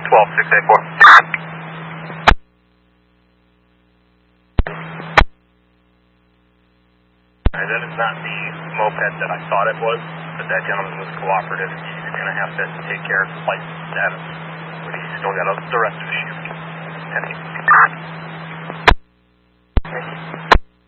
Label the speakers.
Speaker 1: 12684. That is not the moped that I thought it was, but that gentleman was cooperative. He's going to have to take care of the license status, but he's still got the rest of his shift. 10-8.